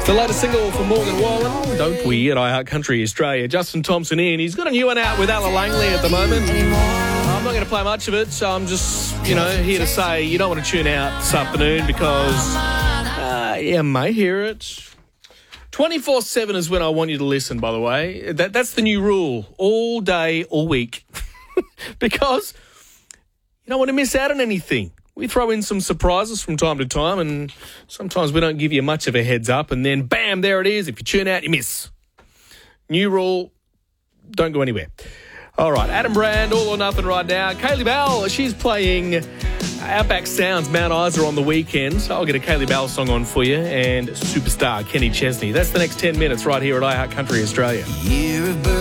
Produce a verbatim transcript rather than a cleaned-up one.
It's the latest single from Morgan Wallen, Don't We, at iHeart Country Australia. Justin Thompson in. He's got a new one out with Ella Langley at the moment. I'm not going to play much of it, so I'm just, you know, here to say you don't want to tune out this afternoon because, uh, yeah, may hear it. twenty-four seven is when I want you to listen, by the way. That, that's the new rule. All day, all week. Because you don't want to miss out on anything. We throw in some surprises from time to time, and sometimes we don't give you much of a heads up, and then, bam, there it is. If you tune out, you miss. New rule, don't go anywhere. All right, Adam Brand, All or Nothing right now. Kaylee Bell, she's playing Outback Sounds, Mount Isa on the weekend. So I'll get a Kaylee Bell song on for you, and superstar Kenny Chesney. That's the next ten minutes right here at iHeart Country Australia.